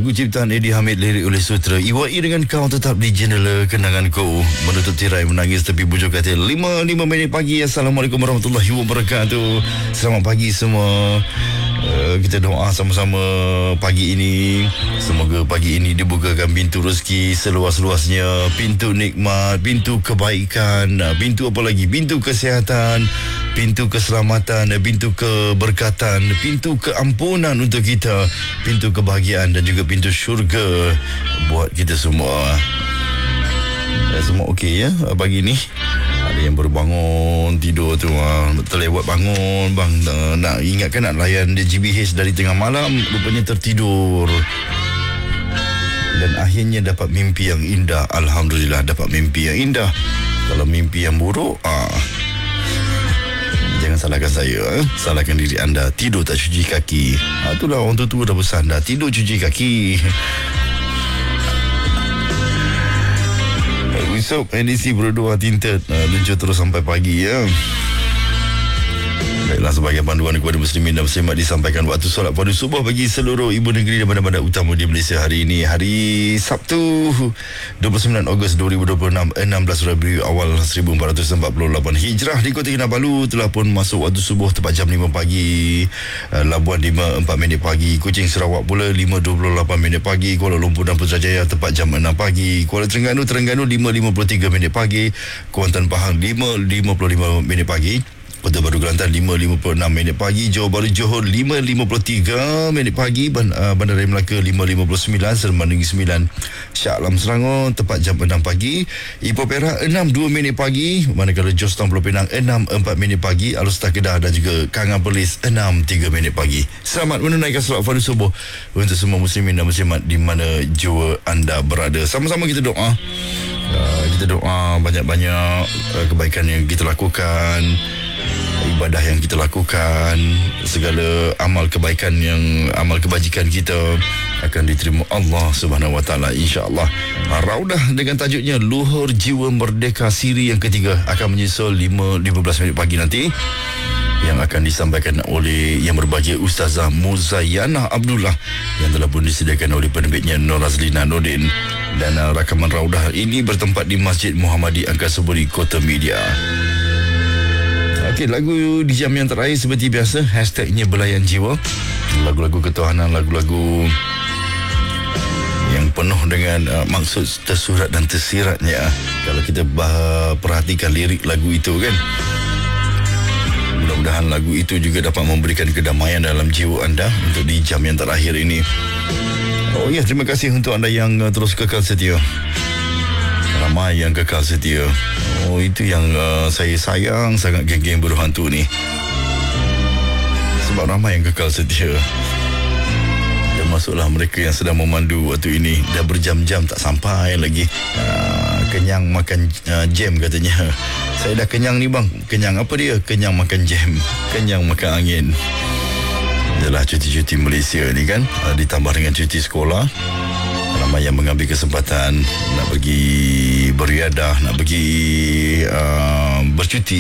Lagu ciptaan Eddie Hamid, lirik oleh Sutra. Iwai dengan kau tetap di jendela kenanganku, menutup tirai menangis tepi bujur katil. 5 minit pagi. Assalamualaikum warahmatullahi wabarakatuh. Selamat pagi semua. Kita doa sama-sama pagi ini. Semoga pagi ini dibukakan pintu rezeki seluas-luasnya, pintu nikmat, pintu kebaikan, pintu apa lagi? Pintu kesihatan, pintu keselamatan, pintu keberkatan, pintu keampunan untuk kita, pintu kebahagiaan dan juga pintu syurga buat kita semua. Semua okey ya pagi ni? Ada yang baru bangun tidur tu, terlewat bangun bang, nak ingatkan nak layan di GBH dari tengah malam, rupanya tertidur dan akhirnya dapat mimpi yang indah. Alhamdulillah dapat mimpi yang indah. Kalau mimpi yang buruk, jangan salahkan saya, salahkan diri anda. Tidur tak cuci kaki, itulah orang tua dah pesan dah, tidur cuci kaki. Esok NDC berdua tinted luncur terus sampai pagi ya. Baiklah, sebagai panduan kepada muslimin dan muslimat disampaikan waktu solat pada subuh bagi seluruh ibu negeri dan bandar-bandar utama di Malaysia hari ini, hari Sabtu 29 Ogos 2026, 16 Rabiul Awal 1448 Hijrah. Di Kota Kinabalu telah pun masuk waktu subuh tepat jam 5 pagi, Labuan 5:04 pagi, Kuching Sarawak pula 5:28 pagi, Kuala Lumpur dan Putrajaya tepat jam 6 pagi, Kuala Terengganu 5:53 pagi, Kuantan Pahang 5:55 pagi, Kota Baru Kelantan 5:56 pagi, Johor Bahru Johor 5:53 pagi, Bandaraya Melaka 5:59, Seremban Negeri Sembilan, Shah Alam Selangor tepat jam 6 pagi, Ipoh Perak 6:02 pagi, manakala Jos Town Pulau Pinang 6:04 pagi, Alor-Setar Kedah dan juga Kangan Perlis 6:03 pagi. Selamat menunaikan solat fardu subuh untuk semua muslimin dan muslimat di mana jua anda berada. Sama-sama kita doa. Kita doa banyak-banyak kebaikan yang kita lakukan, ibadah yang kita lakukan, segala amal kebaikan yang amal kebajikan kita akan diterima Allah Subhanahu Wa Taala, insya-Allah. Raudah dengan tajuknya Luhur Jiwa Merdeka siri yang ketiga akan menyusul 5:15 pagi nanti, yang akan disampaikan oleh yang berbahagia Ustazah Muzayyana Abdullah yang telah pun disediakan oleh penerbitnya Nur Razlina Nordin. Dan rakaman raudah ini bertempat di Masjid Muhammadi Angkasa Puri, Kota Media. Okey, lagu di jam yang terakhir seperti biasa, hashtagnya Belayan Jiwa. Lagu-lagu ketuhanan, lagu-lagu yang penuh dengan maksud tersurat dan tersiratnya. Kalau kita perhatikan lirik lagu itu kan, mudah-mudahan lagu itu juga dapat memberikan kedamaian dalam jiwa anda untuk di jam yang terakhir ini. Oh ya, terima kasih untuk anda yang terus kekal setia. Ramai yang kekal setia. Oh, itu yang saya sayang sangat, geng-geng buruh hantu ni. Sebab ramai yang kekal setia. Dan masuklah mereka yang sedang memandu waktu ini. Dah berjam-jam tak sampai lagi. Kenyang makan jam katanya. Saya dah kenyang ni bang. Kenyang apa dia? Kenyang makan jam. Kenyang makan angin. Adalah cuti-cuti Malaysia ni kan, ditambah dengan cuti sekolah. Ramai yang mengambil kesempatan nak pergi beriadah, nak pergi bercuti